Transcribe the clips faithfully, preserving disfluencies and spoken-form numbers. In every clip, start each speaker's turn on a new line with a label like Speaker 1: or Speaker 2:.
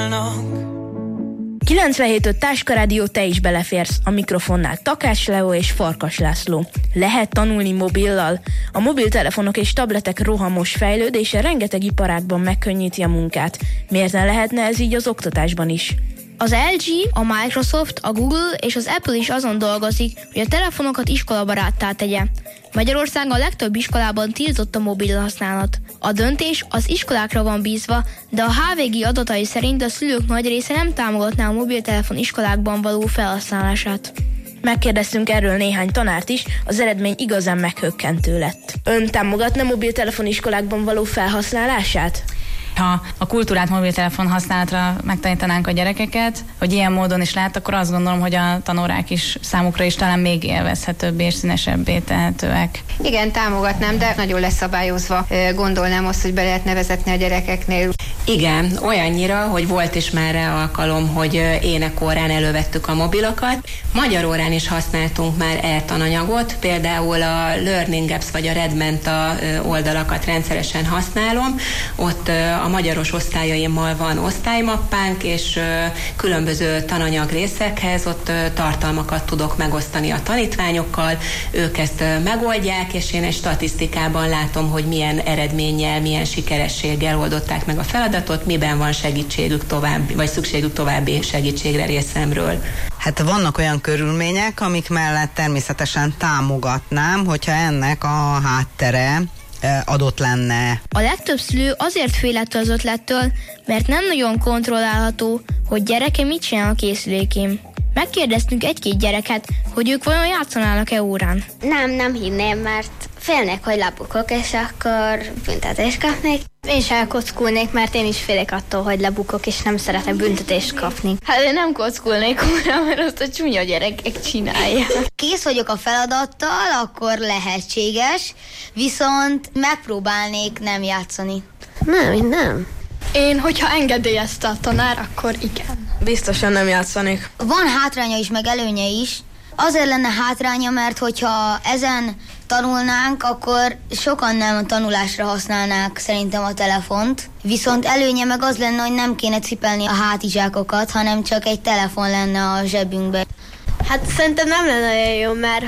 Speaker 1: szólnak.
Speaker 2: kilencvenhét öt Táskarádió, te is beleférsz. A mikrofonnál Takács Leó és Farkas László. Lehet tanulni mobillal? A mobiltelefonok és tabletek rohamos fejlődése rengeteg iparágban megkönnyíti a munkát. Miért ne lehetne ez így az oktatásban is?
Speaker 3: Az el gé, a Microsoft, a Google és az Apple is azon dolgozik, hogy a telefonokat iskolabaráttá tegye. Magyarországon a legtöbb iskolában tiltott a mobil használat. A döntés az iskolákra van bízva, de a há vé gé adatai szerint a szülők nagy része nem támogatná a mobiltelefon iskolákban való felhasználását.
Speaker 2: Megkérdeztünk erről néhány tanárt is, az eredmény igazán meghökkentő lett. Ön támogatna mobiltelefon iskolákban való felhasználását?
Speaker 4: Ha a kultúrát mobiltelefon használatra megtanítanánk a gyerekeket, hogy ilyen módon is lehet, akkor azt gondolom, hogy a tanórák is számukra is talán még élvezhetőbbé és színesebbé tehetőek.
Speaker 5: Igen, támogatnám, de nagyon leszabályozva gondolnám azt, hogy be lehetne vezetni a gyerekeknél.
Speaker 6: Igen, olyannyira, hogy volt is már rá alkalom, hogy énekórán elővettük a mobilokat. Magyar órán is használtunk már e-tananyagot, például a Learning Apps vagy a Redmenta oldalakat rendszeresen használom. Ott a magyaros osztályaimmal van osztálymappánk, és különböző tananyag részekhez ott tartalmakat tudok megosztani a tanítványokkal, ők ezt megoldják, és én egy statisztikában látom, hogy milyen eredménnyel, milyen sikerességgel oldották meg a feladatot, miben van segítségük tovább, vagy szükségük további segítségre részemről.
Speaker 7: Hát vannak olyan körülmények, amik mellett természetesen támogatnám, hogyha ennek a háttere adott lenne.
Speaker 3: A legtöbb szülő azért fél ettől az ötlettől, mert nem nagyon kontrollálható, hogy gyereke mit csinál a készülékén. Megkérdeztünk egy-két gyereket, hogy ők vajon játszanának-e órán.
Speaker 8: Nem, nem hinném, mert félnek, hogy lebukok, és akkor büntetést kapnék. Én sem elkockulnék, mert én is félek attól, hogy lebukok, és nem szeretek büntetést kapni.
Speaker 9: Hát én nem kockulnék újra, mert azt a csúnya gyerekek csinálják.
Speaker 10: Kész vagyok a feladattal, akkor lehetséges, viszont megpróbálnék nem játszani.
Speaker 8: Nem, én nem.
Speaker 9: Én, hogyha engedélyezte a tanár, akkor igen.
Speaker 11: Biztosan nem játszanék.
Speaker 10: Van hátránya is, meg előnye is. Azért lenne hátránya, mert hogyha ezen tanulnánk, akkor sokan nem a tanulásra használnák szerintem a telefont. Viszont előnye meg az lenne, hogy nem kéne cipelni a hátizsákokat, hanem csak egy telefon lenne a zsebünkben.
Speaker 8: Hát szerintem nem lenne olyan jó, mert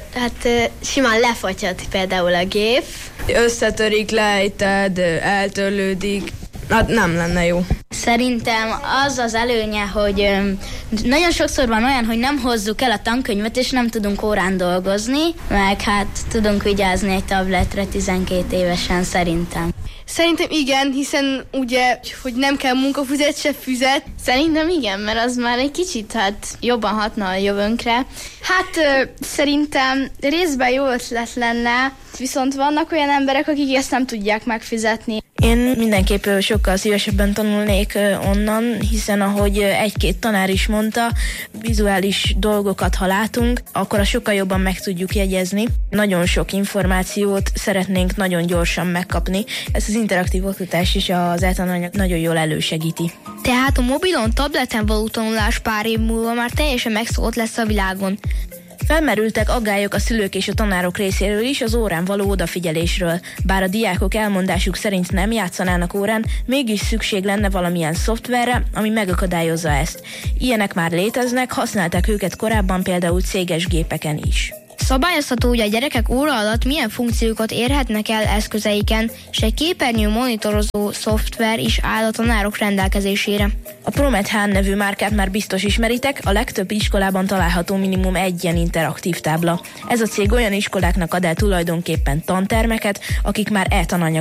Speaker 8: hát simán lefagyhat például a gép.
Speaker 11: Összetörik, lejted, eltörlődik. Hát nem lenne jó.
Speaker 3: Szerintem az az előnye, hogy öm, nagyon sokszor van olyan, hogy nem hozzuk el a tankönyvet, és nem tudunk órán dolgozni, meg hát tudunk vigyázni egy tabletre tizenkét évesen szerintem.
Speaker 9: Szerintem igen, hiszen ugye, hogy nem kell munkafizet, se füzet. Szerintem igen, mert az már egy kicsit hát jobban hatna a jövőnkre. Hát ö, szerintem részben jó ötlet lenne, viszont vannak olyan emberek, akik ezt nem tudják megfizetni.
Speaker 2: Én mindenképp sokkal szívesebben tanulnék onnan, hiszen ahogy egy-két tanár is mondta, vizuális dolgokat, ha látunk, akkor azt sokkal jobban meg tudjuk jegyezni. Nagyon sok információt szeretnénk nagyon gyorsan megkapni. Ezt az interaktív oktatás is az e-tananyag nagyon jól elősegíti.
Speaker 3: Tehát a mobilon, tableten való tanulás pár év múlva már teljesen megszokott lesz a világon.
Speaker 2: Felmerültek aggályok a szülők és a tanárok részéről is az órán való odafigyelésről. Bár a diákok elmondásuk szerint nem játszanának órán, mégis szükség lenne valamilyen szoftverre, ami megakadályozza ezt. Ilyenek már léteznek, használták őket korábban például céges gépeken is.
Speaker 3: Szabályozható, hogy a gyerekek óra alatt milyen funkciókat érhetnek el eszközeiken, és egy képernyő monitorozó szoftver is áll a tanárok rendelkezésére.
Speaker 2: A Promethan nevű márkát már biztos ismeritek, a legtöbb iskolában található minimum egy ilyen interaktív tábla. Ez a cég olyan iskoláknak ad el tulajdonképpen tantermeket, akik már e-tananyag